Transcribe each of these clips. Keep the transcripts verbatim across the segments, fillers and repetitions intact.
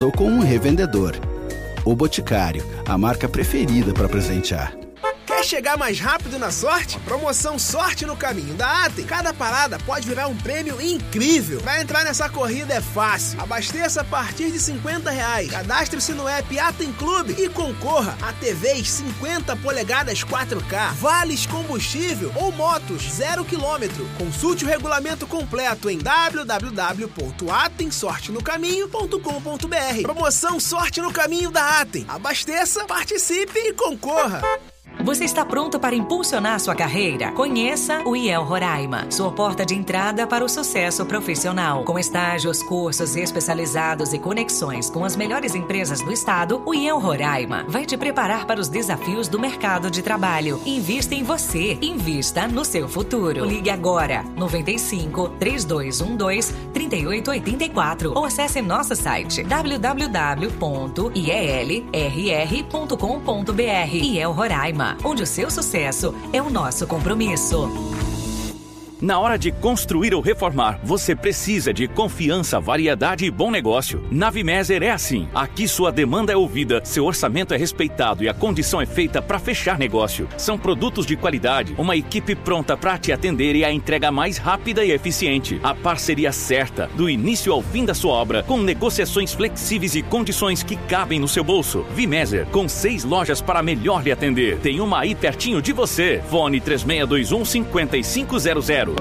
ou com um revendedor. O Boticário, a marca preferida para presentear. Quer chegar mais rápido na sorte? Promoção Sorte no Caminho da Atem. Cada parada pode virar um prêmio incrível. Pra entrar nessa corrida é fácil. Abasteça a partir de cinquenta reais. Cadastre-se no app Atem Clube e concorra a T Vs cinquenta polegadas quatro K, vales combustível ou motos zero quilômetro. Consulte o regulamento completo em w w w ponto atem sorte no caminho ponto com ponto b r. Promoção Sorte no Caminho da Atem. Abasteça, participe e concorra. Você está pronto para impulsionar sua carreira? Conheça o I E L Roraima, sua porta de entrada para o sucesso profissional. Com estágios, cursos especializados e conexões com as melhores empresas do estado, o I E L Roraima vai te preparar para os desafios do mercado de trabalho. Invista em você, invista no seu futuro. Ligue agora, nove cinco, três dois um dois, três oito oito quatro ou acesse nosso site w w w ponto i e l r r ponto com ponto b r. I E L Roraima, onde o seu sucesso é o nosso compromisso. Na hora de construir ou reformar, você precisa de confiança, variedade e bom negócio. Na Vimeser é assim. Aqui sua demanda é ouvida, seu orçamento é respeitado e a condição é feita para fechar negócio. São produtos de qualidade, uma equipe pronta para te atender e a entrega mais rápida e eficiente. A parceria certa, do início ao fim da sua obra, com negociações flexíveis e condições que cabem no seu bolso. Vimeser, com seis lojas para melhor lhe atender. Tem uma aí pertinho de você. Fone três seis dois um, cinco cinco zero zero.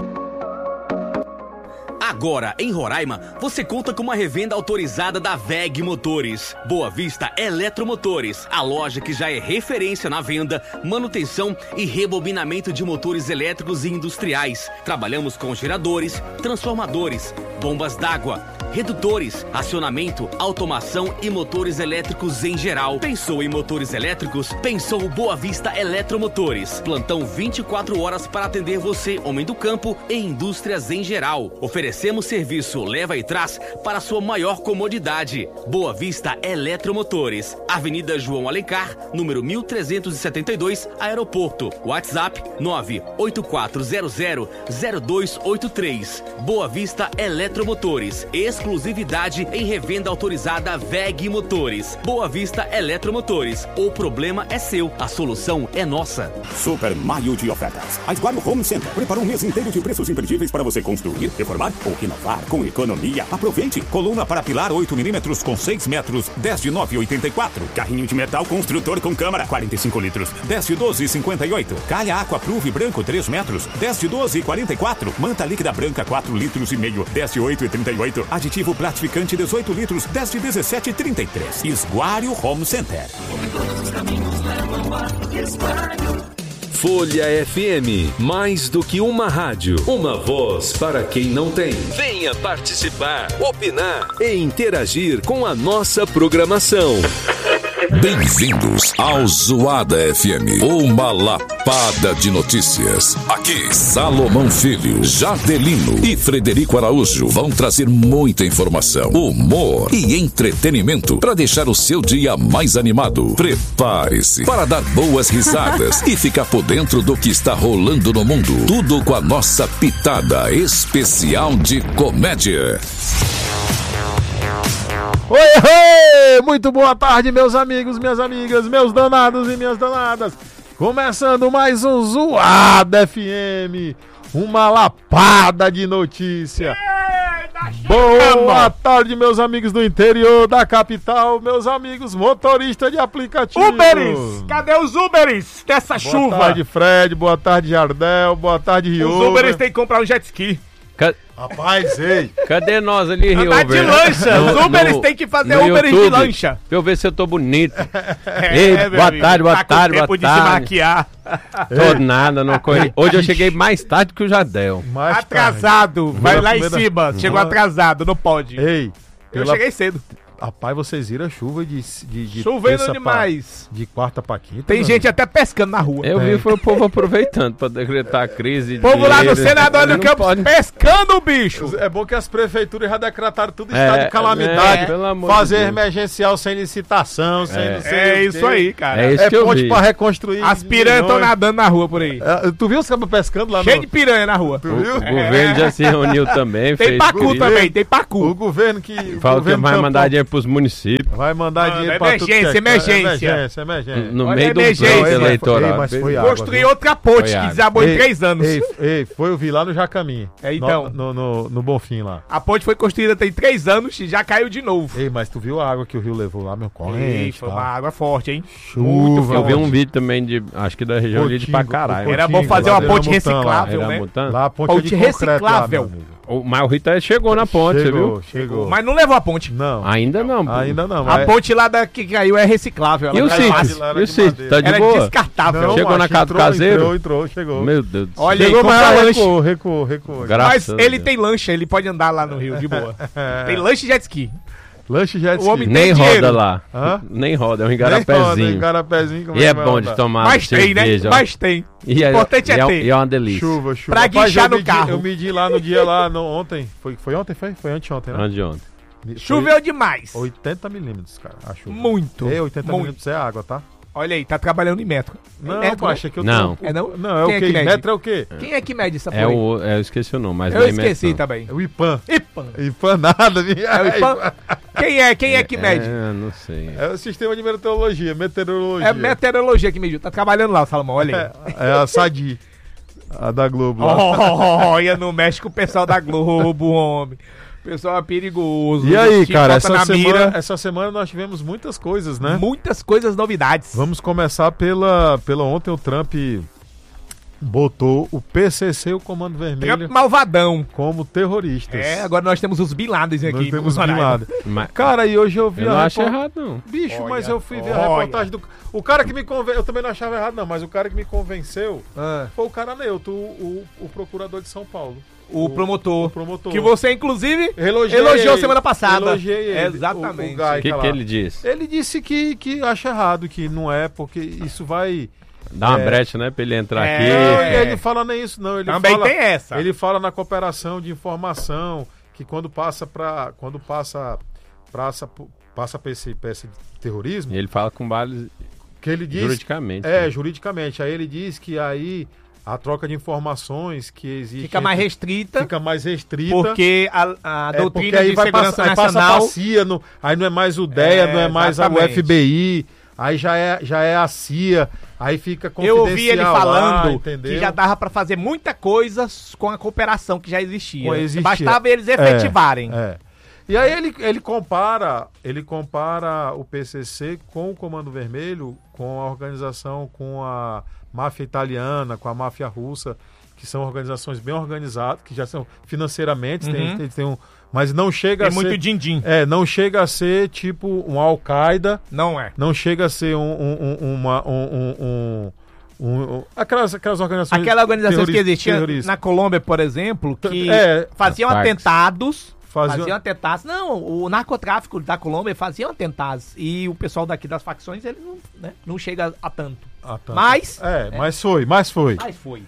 Agora, em Roraima, você conta com uma revenda autorizada da V E G Motores. Boa Vista Eletromotores, a loja que já é referência na venda, manutenção e rebobinamento de motores elétricos e industriais. Trabalhamos com geradores, transformadores, bombas d'água, redutores, acionamento, automação e motores elétricos em geral. Pensou em motores elétricos? Pensou Boa Vista Eletromotores. Plantão vinte e quatro horas para atender você, homem do campo e indústrias em geral. Oferecemos serviço leva e traz para sua maior comodidade. Boa Vista Eletromotores, Avenida João Alencar, número mil trezentos e setenta e dois, Aeroporto. WhatsApp nove oito quatro zero zero zero dois oito três. Boa Vista Eletromotores, exclusividade em revenda autorizada V E G Motores. Boa Vista Eletromotores, o problema é seu, a solução é nossa. Super Maio de ofertas. A Esguaio Home Center preparou um mês inteiro de preços imperdíveis para você construir, reformar ou inovar com economia. Aproveite! Coluna para pilar oito milímetros com seis metros, dez de nove e oitenta e quatro. Carrinho de metal construtor com câmara, quarenta e cinco litros, dez de doze e cinquenta e oito. Calha Aquapruve branco, três metros, dez de doze e quarenta e quatro. Manta líquida branca, quatro litros e meio, dez de oito e trinta e oito. Aditivo platificante, dezoito litros, dez de dezessete e trinta e três. Esguaio Home Center. Todos os caminhos levam a Esguaio. Folha F M, mais do que uma rádio, uma voz para quem não tem. Venha participar, opinar e interagir com a nossa programação. Bem-vindos ao Zoada F M, uma lapada de notícias. Aqui, Salomão Filho, Jadelino e Frederico Araújo vão trazer muita informação, humor e entretenimento para deixar o seu dia mais animado. Prepare-se para dar boas risadas e ficar por dentro do que está rolando no mundo. Tudo com a nossa pitada especial de comédia. Oi, oi! Muito boa tarde, meus amigos, minhas amigas, meus danados e minhas danadas. Começando mais um Zoada F M, uma lapada de notícia. Boa tarde, meus amigos do interior da capital, meus amigos motoristas de aplicativo. Uberes! Cadê os Uberes dessa boa chuva? Boa tarde, Fred, boa tarde, Jardel, boa tarde, Rio. Os Uberes têm que comprar um jet ski. Ca... Rapaz, ei. Cadê nós ali, Rio? Andar de lancha. Os Uberes têm que fazer Uberes de lancha. Pra eu ver se eu tô bonito. É, ei, boa amigo, tarde, boa tá tarde, com boa tempo tarde. de se maquiar. Tô nada, não corri. Hoje eu cheguei mais tarde que o Jadel. Mais atrasado. Tarde. Vai lá primeira... em cima. Chegou atrasado, não pode. Ei. Eu pela... cheguei cedo. Rapaz, vocês viram a chuva de, de, de chovendo demais. Pra, de quarta pra quinta. Tem gente até pescando na rua. Eu vi foi o povo aproveitando pra decretar a crise. O povo lá no Senador do Campo pode... pescando, bicho. É bom que as prefeituras já decretaram tudo estado é, de calamidade. É, fazer de emergencial sem licitação, sem é. não sei É isso aí, cara. É, isso é que eu ponte vi. pra reconstruir. As piranhas estão nadando na rua por aí. É, tu viu os cabos pescando lá? Cheio no... de piranha na rua. Tu viu? O, o governo já se reuniu também. Tem fez pacu também, tem pacu. O governo que... Fala que vai mandar dinheiro pros municípios. Vai mandar Manda, dinheiro pra tudo que emergência, é- emergência. Emergência, emergência. No Olha meio a do emergência. pleito Ei, mas eleitoral. Ei, mas foi água, Construir viu? outra ponte Foi que água. desabou em Ei, três anos. Ei, ei, foi eu vi lá no Jacami. É, então. No, no, no, no Bonfim lá. A ponte foi construída tem três anos e já caiu de novo. Ei, mas tu viu a água que o rio levou lá, meu Ei, corrente, foi tá? uma água forte, hein? Chuva. Eu vi um vídeo também de, acho que da região ali de pra caralho. Era bom fazer uma lá ponte de Ramutã, reciclável, lá. né? Ramutã? Lá a ponte, Ponte é de concreto lá, reciclável. meu amigo. O, mas o Rita chegou na ponte, chegou, você viu? Chegou, Mas não levou a ponte. Não. Ainda não. pô. Ainda não. A mas- ponte lá da que caiu é reciclável. E ela o cai sítio? fácil. lá era E o de sítio? madeira. Tá de Ela é boa? descartável. Não, Chegou na acho casa que do entrou, caseiro? Entrou, entrou, chegou. Meu Deus do céu. Olha aí, Chegou, mas compra ela lanche. recuou, recuou, recuou. Graças Mas a ele Deus. tem lancha, ele pode andar lá no Rio de boa. Tem lanche e jet ski. Lanche jet O homem ski. tem Nem dinheiro. roda lá. Hã? Nem roda, é um Nem roda, engarapézinho. engarapézinho, como E é que vai bom de andar? tomar Mas tem, né? cerveja. ó. Mas tem. E é, importante é e é, ter. e é uma delícia. Chuva, chuva. Pra Rapaz, guinchar eu no medi- carro. Eu medi lá no dia lá, no, ontem. Foi, foi ontem, foi? Foi anteontem, né? Onde ontem? Foi Choveu demais. oitenta milímetros, cara, a chuva. Muito. É, oitenta muito. milímetros é água, tá? Olha aí, tá trabalhando em metro. Não, é metro, pô, né? achei que eu Não. tô- É não? Não, é Quem é o que quê? mede? Metro é o quê? Quem é que mede essa É porra? o, é, eu esqueci o nome, mas Eu não é esqueci metro, não. também. É o IPAM. Ipan. IPAM nada, minha. É o Ipan. Quem é? Quem é que mede? É, não sei. É o sistema de meteorologia, meteorologia. É meteorologia que mediu. Tá trabalhando lá, o Salomão, olha aí. É, é a Sadi, a da Globo. lá. Olha, não mexe com o pessoal da Globo, homem. O pessoal é perigoso. E aí, Te cara, bota essa na semana, mira. essa semana nós tivemos muitas coisas, né? Muitas coisas, novidades. Vamos começar pela, pela ontem o Trump botou o P C C, o Comando Vermelho, Trump malvadão. como terroristas. É, agora nós temos os Bin Ladens aqui. Nós temos com o Bin Roraima. Laden. Mas, Cara, e hoje eu vi eu a não acho repor- errado, não. Bicho, mas Olha, eu fui ver a olha. reportagem do... O cara que me convenceu... Eu também não achava errado, não, mas o cara que me convenceu Ah, foi o cara neutro, o, o, o procurador de São Paulo. o, promotor. O promotor. Que você, inclusive, Elogiei elogiou ele. semana passada. Elogiei ele. Exatamente. O, o O Gai que, tá que lá. ele disse? Ele disse que, que acha errado, que não é, porque isso vai... Dá uma É. brecha, né, pra ele entrar É. aqui. Não, É. ele fala nem isso, não. Ele Também fala, tem essa. Ele fala na cooperação de informação, que quando passa para quando passa passa passa para esse, pra esse terrorismo, E ele fala com base que ele diz juridicamente. é né? juridicamente. Aí ele diz que aí a troca de informações que existe Fica mais entre- restrita. fica mais restrita. Porque a, a É, doutrina porque aí de vai segurança passar, aí passa nacional... pra C I A, no- aí não é mais o D E A, É, não é mais a, o exatamente. F B I, aí já é, já é a C I A, aí fica Eu confidencial ouvi ele lá, falando entendeu? que já dava pra fazer muita coisa com a cooperação que já existia. Com existia. Bastava eles efetivarem. É, é. E aí ele, ele compara, ele compara o P C C com o Comando Vermelho, com a organização, com a máfia italiana, com a máfia russa, que são organizações bem organizadas, que já são financeiramente, Uhum. tem, tem, tem um, mas não chega Tem a muito ser, din-din. é, não chega a ser tipo um Al-Qaeda, Não é. não chega a ser um, um, um, uma, um, um, um, um- um- aquelas, aquelas organizações Aquela organização que terrori- existia terroristas. na Colômbia, por exemplo, que É, faziam Farc. atentados. Faziam- Faziam atentados. Não, o narcotráfico da Colômbia faziam atentados. E o pessoal daqui das facções, ele não, né, não chega a tanto. Ah, tá. Mas... É, mas foi, mas foi. Mas foi.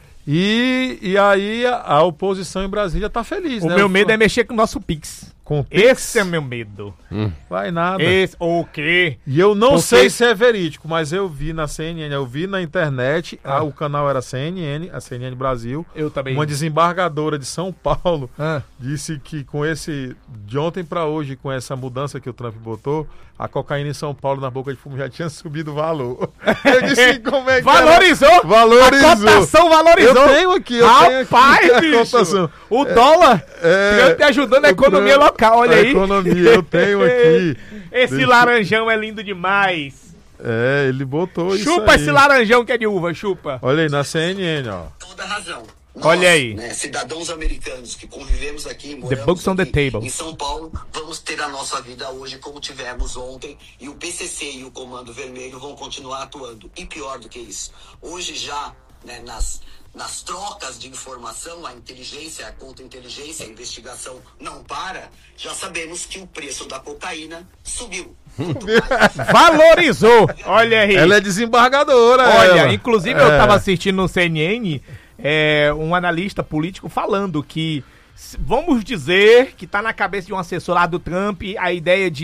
E, e aí a, a oposição em Brasília tá feliz, O né? meu medo é mexer com o nosso Pix. Com o Pix? Esse é meu medo. Vai nada. Esse, o quê? E eu não Porque- sei se é verídico, mas eu vi na C N N, eu vi na internet, ah, o canal era C N N, a C N N Brasil. Eu também. Uma desembargadora de São Paulo Ah. disse que com esse, de ontem pra hoje, com essa mudança que o Trump botou, a cocaína em São Paulo na boca de fumo já tinha subido o valor. Eu disse, como é que era? Valorizou! Valorizou! A cotação valorizou! Eu tenho aqui, eu tenho aqui Rapaz, a bicho! cotação. O dólar É, Trump ajudando a o economia Trump- local, olha a aí. economia, eu tenho aqui. Esse Deixa- laranjão é lindo demais. É, ele botou isso Chupa aí. esse laranjão que é de uva, chupa. Olha aí, na C N N, ó. Toda razão. Nós, Olha aí. né, cidadãos americanos que convivemos aqui, moramos The books on the aqui table. em São Paulo, vamos ter a nossa vida hoje como tivemos ontem, e o P C C e o Comando Vermelho vão continuar atuando. E pior do que isso, hoje já, né, nas, nas trocas de informação, a inteligência, a contra-inteligência, a investigação não para, já sabemos que o preço da cocaína subiu. Quanto mais Valorizou! Olha aí. Ela é desembargadora, Olha, ela. inclusive É. eu tava assistindo no C N N é, um analista político falando que s- vamos dizer que tá na cabeça de um assessor lá do Trump a ideia de,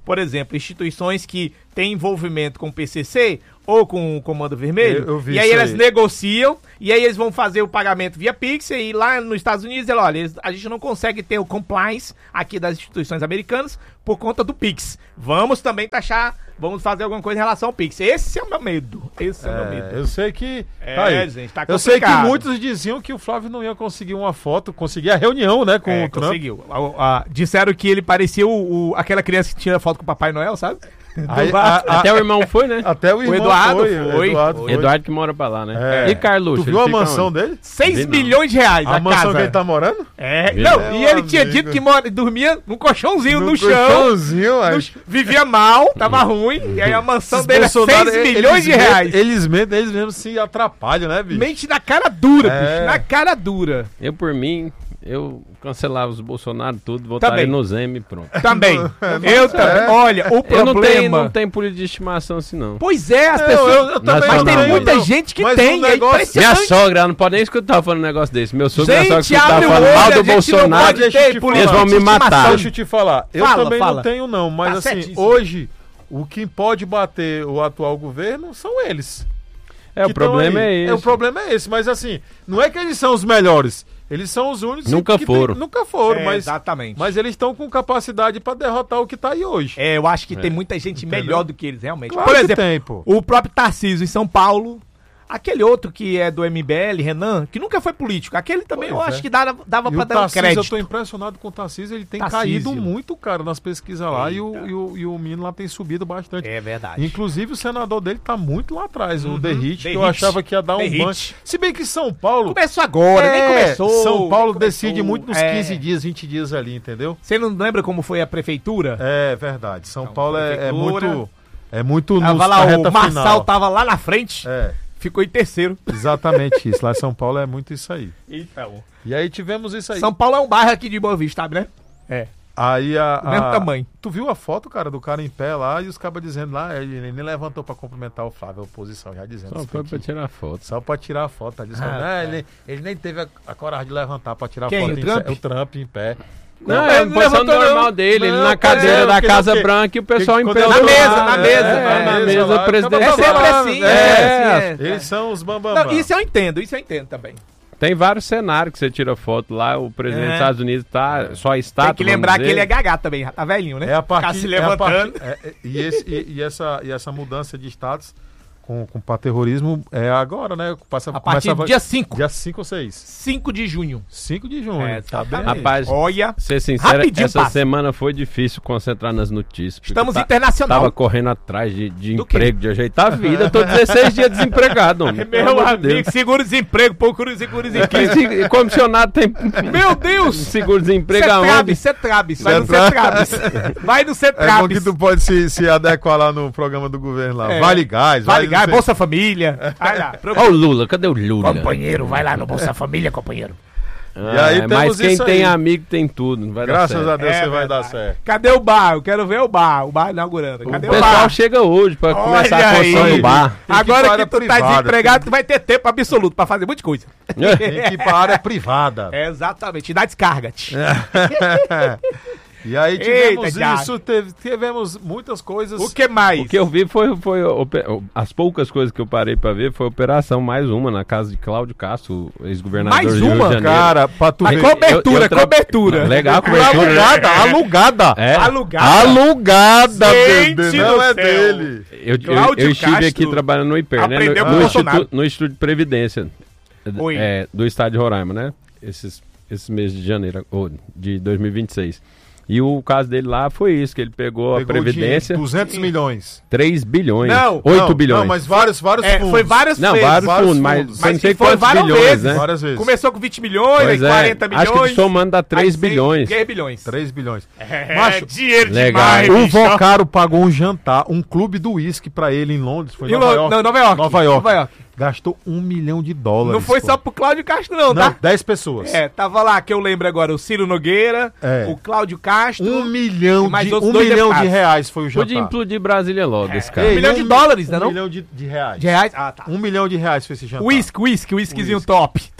por exemplo, instituições que têm envolvimento com o P C C ou com o Comando Vermelho, Eu- eu vi e aí isso eles aí. negociam, e aí eles vão fazer o pagamento via Pix, e lá nos Estados Unidos, ele, olha, eles- a gente não consegue ter o compliance aqui das instituições americanas por conta do Pix. Vamos também taxar, vamos fazer alguma coisa em relação ao Pix. Esse é o meu medo, esse é, o meu É, medo. eu sei que. É, tá aí. gente, tá eu sei que complicado. muitos diziam que o Flávio não ia conseguir uma foto, conseguir a reunião, né, com É, o Trump. conseguiu. A- a- disseram que ele parecia o, o- aquela criança que tira foto com o Papai Noel, sabe? Aí, Do a- lado. a- Até o irmão foi, né? Até o irmão Eduardo foi. foi. Eduardo foi. Eduardo que mora pra lá, né? É. E Carluxo? Tu viu ele a fica mansão onde? dele? seis Vi não. milhões de reais A a mansão casa. que ele tá morando? É, Vi não, não. e ele tinha Amigo. dito que mora, dormia num colchãozinho no, No chão, colchãozinho, no aí. ch- vivia mal, tava ruim, e aí a mansão Esses dele é Bolsonaro, seis eles milhões de mesmo- reais. Eles mesmos, eles mesmos se atrapalham, né, bicho? Mente na cara dura, É. bicho, na cara dura. Eu, por mim, eu cancelava os Bolsonaro tudo, votaria Também. no Zema e pronto. Também, eu também, olha, o Eu não tenho, problema... não tenho política de estimação assim, não. Pois é, as Eu- pessoas... eu- eu também mas não tem tenho, muita não. gente que Mas tem, o é negócio- Minha impressionante. sogra, ela não pode nem escutar falando um negócio desse. Meu sogro e minha sogra Gente, escutar abre o falando olho, mal a do gente não Bolsonaro, pode Deixa eu te ter falar. eles vão me estimação. matar. Deixa eu te falar, eu Fala, também fala. não tenho não, mas Tá assim, certíssimo. hoje, o que pode bater o atual governo são eles. É, o que tão problema aí. é esse. É, o problema é esse, mas assim, não é que eles são os melhores, eles são os únicos Nunca que foram. Tem, nunca foram, É, mas, exatamente. mas eles estão com capacidade pra derrotar o que tá aí hoje. É, eu acho que tem É. muita gente Entendeu? melhor do que eles, realmente. Claro Por que exemplo, tem, pô. o próprio Tarcísio em São Paulo, aquele outro que é do M B L, Renan, que nunca foi político, aquele também Pois eu é. acho que dava, dava E pra o dar um Tarcísio, crédito. eu tô impressionado com o Tarcísio, ele tem Tarcísio. caído muito, cara, nas pesquisas lá e o, e, o, e o menino lá tem subido bastante. É verdade. Inclusive o senador dele tá muito lá atrás, Uhum. o Derrite, que eu Derrite. achava que ia dar um Derrite. banho. Se bem que São Paulo... Começou agora, nem É, começou. São Paulo nem decide começou. muito nos É. quinze dias, vinte dias ali, entendeu? Você não lembra como foi a prefeitura? É verdade. São Então, Paulo é, é prefeitura. muito... É muito Tava nos- lá, na o reta Marçal final. tava lá na frente, É, ficou em terceiro. exatamente isso. Lá em São Paulo é muito isso aí. Então. E aí tivemos isso aí. São Paulo é um bairro aqui de Boa Vista, sabe, né? É. Aí a, Do mesmo a- tamanho. Tu viu a foto, cara, do cara em pé lá e os cabas dizendo lá, ele nem levantou pra cumprimentar o Flávio, a oposição, já dizendo. Só isso foi aqui. pra tirar foto. Só pra tirar a foto. Tá dizendo, Ah, né, tá. ele, ele nem teve a, a coragem de levantar pra tirar Quem, foto. o em Trump? pé- o Trump em pé. Não, Não, é a ele posição levantou, normal não. dele, ele Não, na cadeira é, da porque Casa não, que- Branca e o pessoal que- em quando pé ele do Na mesa, lado. na mesa, É, vai na na mesa, lá, o presidente. acaba É sempre falando, assim, é, é, assim, é. Eles são os bambambam. Não, isso eu entendo, isso eu entendo também. Tem vários cenários que você tira foto lá, o presidente É. dos Estados Unidos tá só está. Tem que lembrar que ele é gagá também, já tá velhinho, né? É a Ficar partir, se é a levantando. partir- é- é- e, esse- e- e essa, e essa mudança de status com, com para terrorismo é agora, né? Passa, A partir começa do dia cinco. Dia cinco ou seis? cinco de junho. cinco de junho. É, tá bem. exatamente. Rapaz, Olha, ser sincero, rapidinho essa passa. semana foi difícil concentrar nas notícias. porque Estamos tá- internacional. Tava correndo atrás de, de Do quê? emprego, de ajeitar a vida. Tô dezesseis dias desempregado, homem. Pelo Meu amor de Deus. amigo, seguro-desemprego, procura seguro-desemprego. Que se- comissionado tem Meu Deus! seguro-desemprego aonde? Cetrabes, Cetrabes, vai no Cetrabes. Cetrabes. Vai no É bom Cetrabes. que tu pode se, se adequar lá no programa do governo lá. É. Vale Gás. Vale Gás, não sei- Bolsa Família. Vai lá. Ó o Lula, cadê o Lula? Companheiro, vai lá no Bolsa Família, companheiro. Ah, E aí é, temos mas quem isso tem aí. amigo tem tudo, não vai dar Graças certo. a Deus É você vai dar verdade. certo. Cadê o bar? Eu quero ver o bar. O bar inaugurando. Cadê O o, pessoal bar? chega hoje pra Olha começar a construção aí. do bar. Tem que ir Agora pra que área tu tá privada, desempregado, tu vai ter tempo absoluto pra fazer muita coisa. Tem que ir pra área privada. É, exatamente. Dá descarga-te. E aí tivemos Eita, Thiago. isso, teve- tivemos muitas coisas. O que mais? O que eu vi foi, foi ope- as poucas coisas que eu parei pra ver foi operação mais uma na casa de Cláudio Castro, ex-governador Mais do Rio uma? de Janeiro. Cara, pra tu Mas ver. cobertura, Eu- eu tra- cobertura. Legal a cobertura. Alugada, alugada. É. Alugada. Alugada, Gente bebê. do Não é céu. dele. Eu, eu, Cláudio eu estive Castro aqui trabalhando no I P E R, né? aprendeu No, com no, Bolsonaro. Instituto, no Instituto de Previdência Oi. é, do Estado de Roraima, né? Esses, esses meses de janeiro, ou de dois mil e vinte e seis. E o caso dele lá foi isso, que ele pegou, Pegou a Previdência, dinheiro, duzentos milhões. três bilhões, Não, oito Não, bilhões. Não, mas vários, vários É, fundos. foi várias Não, vezes. vários, vários fundos, mas, fundos. você não Mas sei que foi quantos várias bilhões, vezes. né? Várias vezes. Começou com vinte milhões, Pois aí é, quarenta milhões. acho que somando dá três aí cem, bilhões. três bilhões. três bilhões. É, Macho, dinheiro legal. demais, O bicho. Vocaro pagou um jantar, um clube do uísque pra ele em Londres. Foi em Em Nova Lo- York. não, Nova York. Nova York. Nova York. Gastou um milhão de dólares. Não foi pô. só pro Cláudio Castro, não, Não, tá? dez pessoas. É, tava lá, que eu lembro agora, o Ciro Nogueira, É. o Cláudio Castro. Um milhão, E mais de, outros um dois milhão de deputados. reais foi o jantar. Podia implodir Brasília logo, esse cara. um milhão de dólares, né, um não? milhão de, de reais. De reais? Ah, tá. Um milhão de reais foi esse jantar. Whisky, whisky, whiskyzinho top.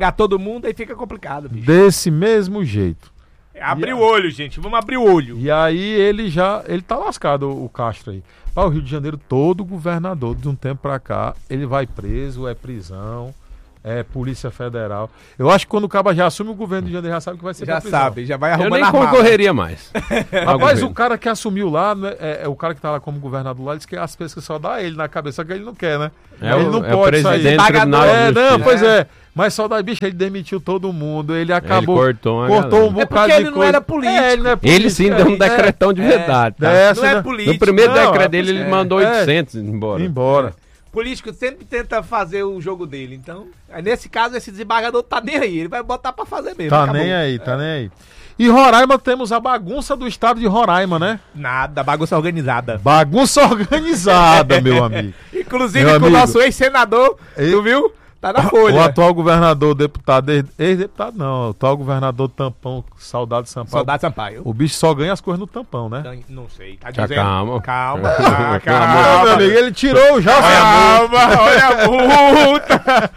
pegar todo mundo, aí fica complicado, bicho. Desse mesmo jeito. Abre o olho, gente. Vamos abrir o olho. E aí ele já... Ele tá lascado, o, o Castro aí. Para o Rio de Janeiro, todo governador, de um tempo pra cá, ele vai preso, é prisão, é Polícia Federal. Eu acho que quando o Caba já assume o governo de Janeiro, já sabe que vai ser Já prisão. sabe, já vai arrumando Eu nem a mala. concorreria mais. Rapaz, o cara que assumiu lá, né, é, é o cara que tá lá como governador lá, diz que as pesquisas só dá ele na cabeça, só que ele não quer, né? É ele o- não é o pode sair. presidente do Tribunal de É, não, Justiça. pois é. Mas só da bicha, ele demitiu todo mundo, ele acabou... cortou uma cortou galera. um bocado É porque de ele não coisa. era político. É, ele não é político. Ele sim deu um é, decretão de é, verdade. Tá? dessa, Não é né? político. No primeiro Não, decreto dele, ele é, mandou é. oitocentos embora. Embora. Político sempre tenta fazer o jogo dele, então... Aí nesse caso, esse desembargador tá nem aí, ele vai botar pra fazer mesmo. Tá acabou. nem aí, tá nem aí. E Roraima, temos a bagunça do estado de Roraima, né? Nada, bagunça organizada. Bagunça organizada, meu amigo. Inclusive Meu com o amigo. nosso ex-senador, E- tu viu? Tá na O folha. atual governador, deputado, ex- ex-deputado não, o atual governador Tampão, Saudade Sampaio. Saudade Sampaio. O bicho só ganha as coisas no Tampão, né? Não, não sei, tá Já dizendo? calma. Calma, ah, Ah, calma. meu amigo, ele tirou já. Calma, olha a multa.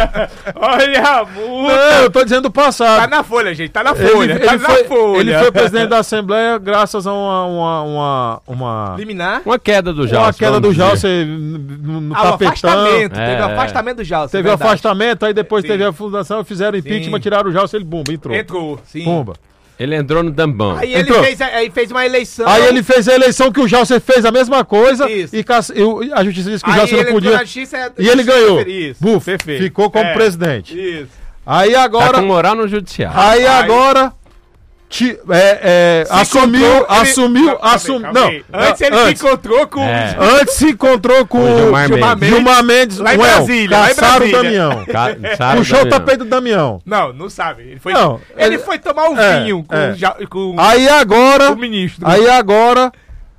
Olha a multa. Não, eu tô dizendo do passado. Tá na folha, gente, tá na Ele- folha, ele, tá na foi, folha. ele foi presidente da Assembleia graças a uma... uma, uma, uma... Liminar? Uma queda do Jalce. Uma queda vamos do dizer. Jalce no, no Ah, o tapetão. afastamento, É, teve o é. afastamento do Jalce. Teve o verdade. afastamento, aí depois Sim. teve a fundação, fizeram impeachment, Sim. tiraram o Jalce, ele bumba, entrou. Entrou, sim. Pumba. Ele entrou no tampão. Aí ele Entrou. fez, aí fez uma eleição. Aí ele fez a eleição que o Jalce fez a mesma coisa Isso. e, caç- e o- e a justiça disse que o Aí Jalce ele não entrou podia. na justiça, a E ele justiça ganhou. fez isso. Buf, Perfeito. ficou como É. presidente. Isso. Aí Tá agora. com moral no judiciário. Aí Rapaz. agora. Ti, é, é, Se assumiu, encontrou, ele- assumiu, Calma aí, assumiu. calma Não, aí. Antes ele antes, se encontrou com É. antes se encontrou com O Gilmar Gilmar Mendes. Gilmar Mendes, Lá em Uel, Brasília, lá em caçaram o Brasília. Damião. Ca- sabe, Puxou o Damião? tapete do Damião. Não, não sabe. Ele foi, Não, ele, ele- foi tomar um é, vinho com, é. ja- com Aí agora. o ministro. Aí agora,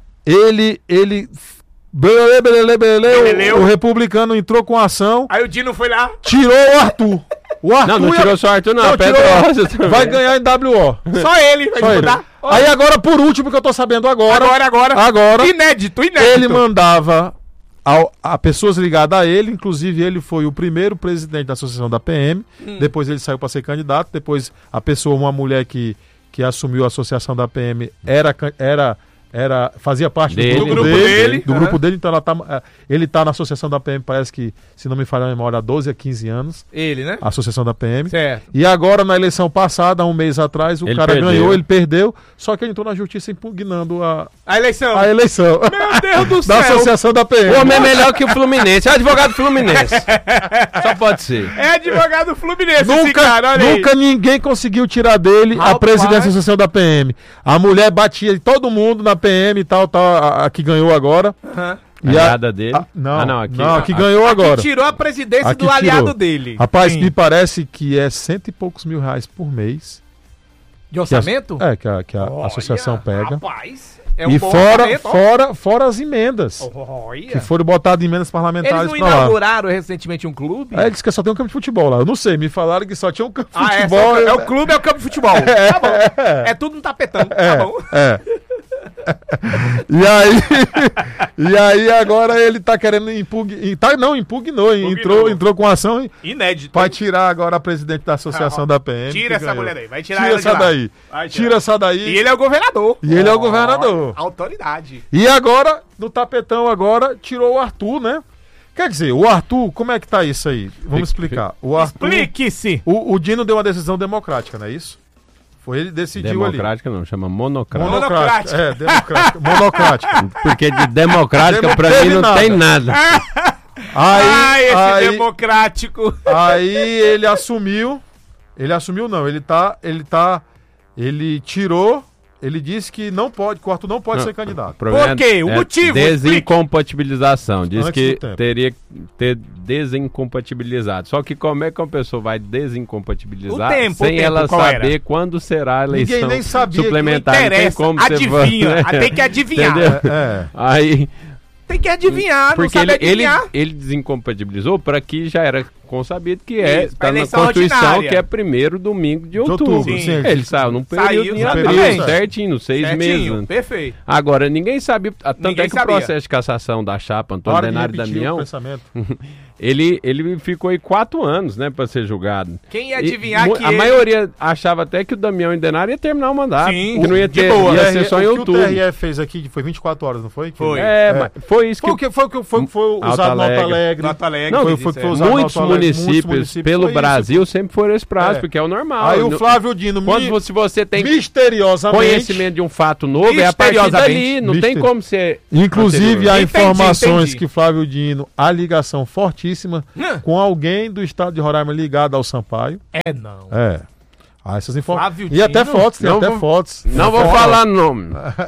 ele. ele belele, belele, belele, Beleleu. o, o republicano entrou com ação, Aí o Dino foi lá. tirou o Arthur. O Arthur Não, não ia- tirou só o Arthur, não. Não, Pedro tirou- Rosa também. vai ganhar em W O. Só ele vai Só ele. mudar. Aí agora, por último, que eu tô sabendo agora. Agora, agora. Agora, Inédito, inédito. ele mandava ao- a pessoas ligadas a ele, inclusive ele foi o primeiro presidente da associação da P M, Hum. depois ele saiu para ser candidato, depois a pessoa, uma mulher que, que assumiu a associação da P M, era, can- era, era, fazia parte Dele. do grupo, Do grupo dele, dele, do aham. grupo dele, então ela tá, eh, ele está na associação da P M, parece que, se não me falha a memória, há doze a quinze anos, Ele, né? a associação da P M. Certo. E agora, na eleição passada, há um mês atrás, o Ele cara perdeu. ganhou, ele perdeu, só que ele entrou na justiça impugnando a, A eleição. a eleição Meu Deus do da céu. associação da P M. O homem é melhor que o Fluminense. É advogado Fluminense. Só pode ser. É advogado Fluminense esse Nunca, cara, olha aí. nunca ninguém conseguiu tirar dele a Rapaz. presidência da associação da P M. A mulher batia em todo mundo na P M e tal, tal a, a que ganhou agora. Aham. E A aliada dele? a- não, Ah, não, não, aqui, aqui- que a- ganhou agora. Que tirou a presidência Aqui do aliado tirou. dele. Rapaz, Sim. me parece que é cento e poucos mil reais por mês. De orçamento? Que a, é, que a, que a Olha, associação pega. Rapaz, é um e bom fora, orçamento, ó. fora, fora as emendas. Olha. Que foram botadas emendas parlamentares Eles não pra lá. inauguraram recentemente um clube? Aí disse que só tem um campo de futebol lá. Eu não sei, me falaram que só tinha um campo de Ah, é, futebol. só- é o clube, é o campo de futebol. Tá bom. É tudo um tapetão. É, Tá bom. é. E aí, e aí agora ele tá querendo impugnar, tá, não, impugnou, Impugnou. entrou, entrou com ação Inédito. pra tirar agora a presidente da associação Ah, da P M. tira que essa ganhou. mulher daí, vai tirar Tira ela de essa lá. daí, Vai tirar. tira essa daí. E ele é o governador. E ele é o Ó, governador. Autoridade. E agora, no tapetão agora, tirou o Arthur, né? Quer dizer, o Arthur, como é que tá isso aí? Vamos explicar. O Arthur, Explique-se. o, o Dino deu uma decisão democrática, não é isso? Foi ele que decidiu ali. Democrática não, chama monocrática. Monocrática. É, democrática. Monocrática. Porque de democrática Demo- pra teve mim não nada. tem nada. Aí, ah, esse aí, democrático. aí ele assumiu. Ele assumiu, não. Ele tá. Ele tá. Ele tirou. Ele disse que não pode, que o Arthur não pode Não, ser candidato. O problema Por quê? O é motivo? Desincompatibilização. Diz Antes que do tempo. teria que ter desincompatibilizado. Só que como é que uma pessoa vai desincompatibilizar O tempo, sem o tempo, ela qual saber era? quando será a eleição Ninguém nem sabia, suplementar? Não Não tem interessa. como você Adivinha. vai- Ah, tem que adivinhar. Entendeu? É. Aí, Tem que adivinhar, não porque sabe ele, ele, adivinhar. ele desincompatibilizou para que já era consabido que é, Isso, tá na eleição Constituição, ordinária. que é primeiro domingo de outubro. outubro, sim. Ele saiu num Saiu, período em exatamente. abril, certinho, nos seis Certinho, meses. perfeito. Agora, ninguém sabia, tanto Ninguém é que sabia. o processo de cassação da chapa Antônio Para de Denário repetir o Damião, pensamento. ele, ele ficou aí quatro anos, né, pra ser julgado. Quem ia E adivinhar mu- que A ele- maioria achava até que o Damião e Denário ia terminar o mandato, Sim, que não ia de ter, boa. ia ser só em O que o outubro. T R E fez aqui foi vinte e quatro horas, não foi? Foi. É, mas foi isso Foi o que... que foi, o que foi, foi Alto usado no Alto Alegre. Alegre. No Alto Alegre, Não, foi, isso, foi, é. foi usado no Muitos Alto Alegre, municípios, muitos municípios pelo foi isso. Brasil sempre foram esse prazo, É. porque é o normal. Aí o No- Flávio Dino, Quando mi- você, você tem misteriosamente, conhecimento de um fato novo, é a partir Misteriosamente. dali, não Mister- tem como ser... inclusive há Entendi, informações entendi. que Flávio Dino há ligação fortíssima Hum. com alguém do estado de Roraima ligado ao Sampaio. É, não. É. Há essas informações. Flávio E até Dino? fotos, tem Não até vou- fotos. Não vou Foto. falar nome,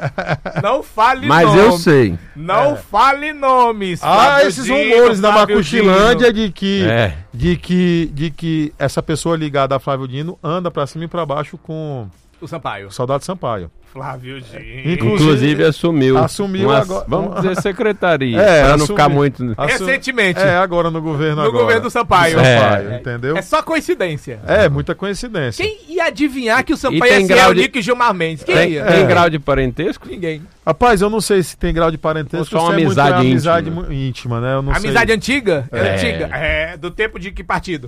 Não fale mas nome. eu sei. Não fale nomes. Ah, Flávio esses Dino, rumores da Flávio Macuxilândia Dino. de que, É. de, que, de que essa pessoa ligada a Flávio Dino anda pra cima e pra baixo com O Sampaio. o Saudade Sampaio. Flávio Dino. Inclusive, Inclusive assumiu. assumiu umas- agora- Vamos dizer secretaria, É, pra não assumiu. ficar muito... Assu- Recentemente. É, agora no governo No agora. governo do Sampaio. Do Sampaio, É. entendeu? É só coincidência. É, muita coincidência. Quem ia adivinhar que o E Sampaio tem ia ser grau o de- Nick Gilmar Mendes? Quem Tem, ia? tem É. grau de parentesco? Ninguém. Rapaz, eu não sei se tem grau de parentesco Ou só uma se é muito amizade amizade íntima. mu- íntima, né? Eu não Amizade sei. antiga? É. É. Antiga. É, do tempo de que partido?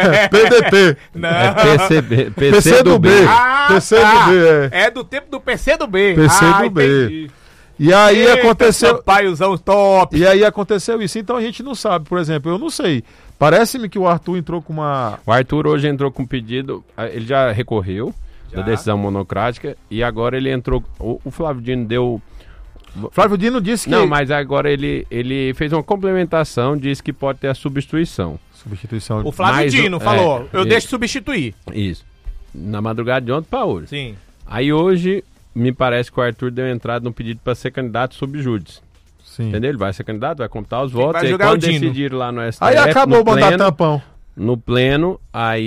P D T. Não. É P C B, P C do B. Ah, P C tá. do B, é. É do tempo do P C do B. P C ah, do B. entendi. E aí Eita, aconteceu. Sampaiozão top. E aí aconteceu isso. Então a gente não sabe, por exemplo, eu não sei. Parece-me que o Arthur entrou com uma. O Arthur hoje entrou com um pedido, ah, ele já recorreu Já. da decisão monocrática e agora ele entrou, o, o Flávio Dino deu... Flávio Dino disse que. Não, mas agora ele, ele fez uma complementação, disse que pode ter a substituição. Substituição. O Flávio Mais Dino um- falou, é, eu isso. deixo substituir. Isso. Na madrugada de ontem para hoje. Sim. Aí hoje, me parece que o Arthur deu entrada no pedido para ser candidato sob júdice. Sim. Entendeu? Ele vai ser candidato, vai computar os votos. vai E aí, jogar quando o Dino. decidir lá no S T F, Aí acabou no o mandar pleno, tampão. no pleno,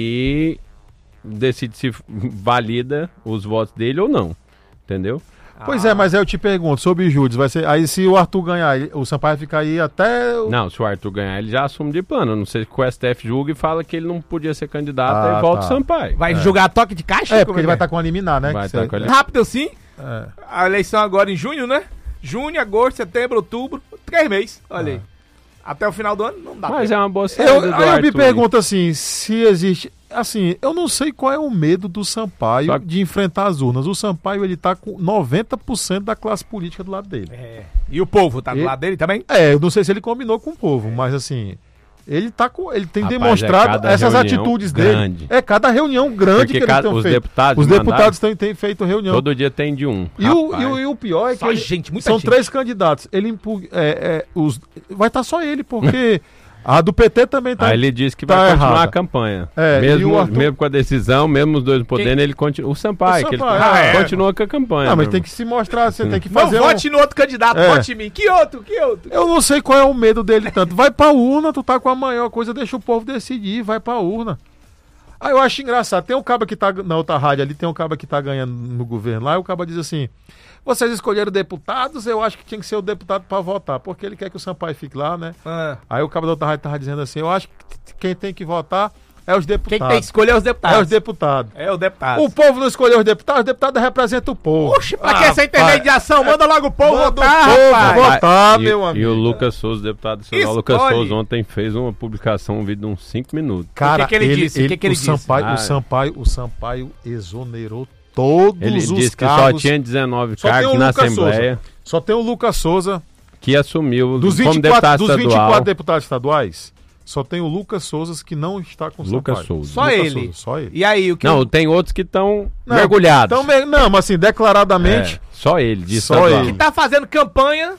aí decide se valida os votos dele ou não. Entendeu? Pois é, mas aí eu te pergunto, sobre Júdice, vai ser. Aí se o Arthur ganhar, ele- o Sampaio fica aí até. o- Não, se o Arthur ganhar, ele já assume de plano. Eu não sei que o S T F julga e fala que ele não podia ser candidato, Ah, aí volta tá. o Sampaio. Vai jogar toque de caixa? É, Como porque ele vai que estar com a liminar, né? Vai Que tá cê- com a é. Rápido assim? É. A eleição agora em junho, né? Junho, agosto, setembro, outubro. Três meses. Olha aí. Até o final do ano não dá. Mas tempo. é uma boa saída Eu, do aí eu me Arthur. pergunto assim, se existe. Assim, eu não sei qual é o medo do Sampaio Só- de enfrentar as urnas. O Sampaio, ele tá com noventa por cento da classe política do lado dele. É. E o povo tá do E- lado dele também? É, eu não sei se ele combinou com o povo, mas assim, ele tá com, ele tem Rapaz, demonstrado é cada essas reunião atitudes grande. dele. É cada reunião grande Porque que eles cada- têm os feito. deputados os mandaram- deputados têm, têm feito reunião. Todo dia tem de um. E o, Rapaz. e, o, e o pior é que Só ele- gente, muita são gente. três candidatos. Ele impu- é, é, os, vai estar só ele, porque a do P T também tá. Aí ele disse que tá vai continuar errada. a campanha. É, e mesmo, o Arthur- mesmo com a decisão, mesmo os dois não podendo, ele continua. O Sampaio, O que ele Sampaio, ah, é. continua com a campanha. Não, mas meu tem irmão. que se mostrar, você tem que Não fazer. um- vote no outro candidato, É. vote em mim. Que outro, que outro? Eu não sei qual é o medo dele tanto. Vai pra urna, tu tá com a maior coisa, deixa o povo decidir, vai pra urna. Aí eu acho engraçado. Tem um cabo que tá na outra rádio ali, tem um cabo que tá ganhando no governo lá, e o cabo diz assim: vocês escolheram deputados, eu acho que tinha que ser o deputado pra votar, porque ele quer que o Sampaio fique lá, né? Ah. Aí o cabo da outra rádio tava dizendo assim: eu acho que quem tem que votar é os Quem deputados. tem que escolher é os deputados. É os deputados. É o deputado. O povo não escolheu os deputados, os deputados representam o povo. Oxe, pra que essa intermediação? Manda logo o povo Manda o votar, povo rapaz. votar. Tá, e, meu e amigo. o Lucas Souza, deputado nacional, Lucas Escolhe. Souza, ontem fez uma publicação, um vídeo de uns cinco minutos. Cara, O que que ele disse? O que que ele o disse? Sampaio, Ah, o Sampaio, o Sampaio exonerou todos Ele os disse que cargos. só tinha dezenove Só tem cargos o na Lucas Assembleia, Souza. Só tem o Lucas Souza. que assumiu Dos como vinte e quatro, deputado dos vinte e quatro estadual. deputados estaduais, só tem o Lucas Souza que não está com o Lucas Sampaio. Souza. Só Lucas ele. Souza, só ele. E aí, o que... Não, tem outros que estão Não, mergulhados. então, me- não, mas assim, declaradamente. É, só ele, de Só estadual. ele. que tá fazendo campanha.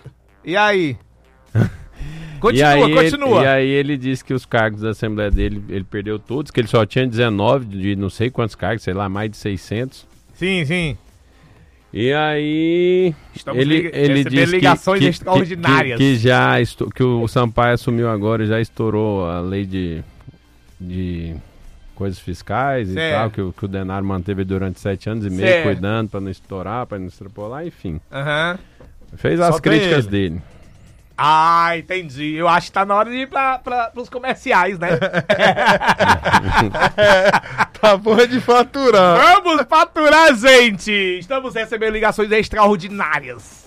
E aí? Continua, e aí, continua. Ele, e aí ele disse que os cargos da Assembleia dele, ele perdeu todos, que ele só tinha dezenove de não sei quantos cargos, sei lá, mais de seiscentos. Sim, sim. E aí Estamos ele, lig- ele recebendo disse que, ligações que, extraordinárias. Que, que já esto- que o Sampaio assumiu agora e já estourou a lei de, de coisas fiscais e Certo. tal, que, o- que o Denário manteve durante sete anos e meio, Certo. cuidando para não estourar, para não extrapolar, enfim. Aham. Fez Só as tem críticas ele. dele. Ah, entendi. Eu acho que tá na hora de ir pra, pra, pros comerciais, né? Tá bom de faturar. Vamos faturar, gente! Estamos recebendo ligações extraordinárias.